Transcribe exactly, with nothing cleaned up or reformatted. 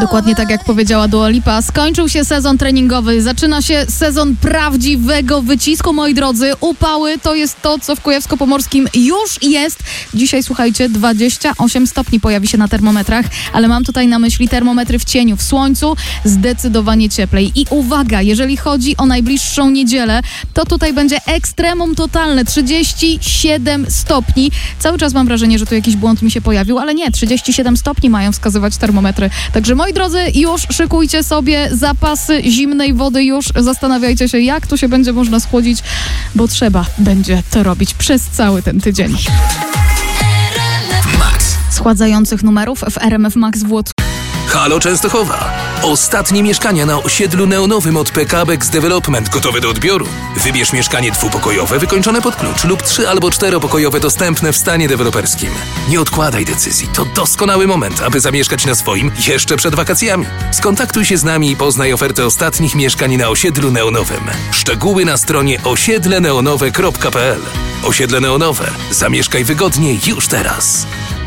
Dokładnie tak jak powiedziała Dua Lipa. Skończył się sezon treningowy, zaczyna się sezon prawdziwego wycisku, moi drodzy. Upały to jest to, co w Kujawsko-Pomorskim już jest. Dzisiaj, słuchajcie, dwadzieścia osiem stopni pojawi się na termometrach, ale mam tutaj na myśli termometry w cieniu, w słońcu zdecydowanie cieplej. I uwaga, jeżeli chodzi o najbliższą niedzielę, to tutaj będzie ekstremum totalne, trzydzieści siedem stopni. Cały czas mam wrażenie, że tu jakiś błąd mi się pojawił, ale nie, trzydzieści siedem stopni mają wskazywać termometry. Także moi drodzy, już szykujcie sobie zapasy zimnej wody, już zastanawiajcie się, jak tu się będzie można schłodzić, bo trzeba będzie to robić przez cały ten tydzień. Max. Schładzających numerów w R M F Max w Łódź. Halo Częstochowa. Ostatnie mieszkania na osiedlu neonowym od P K Bex Development gotowe do odbioru. Wybierz mieszkanie dwupokojowe wykończone pod klucz lub trzy albo czteropokojowe dostępne w stanie deweloperskim. Nie odkładaj decyzji. To doskonały moment, aby zamieszkać na swoim jeszcze przed wakacjami. Skontaktuj się z nami i poznaj ofertę ostatnich mieszkań na osiedlu neonowym. Szczegóły na stronie osiedle neonowe kropka p l. Osiedle neonowe. Zamieszkaj wygodnie już teraz.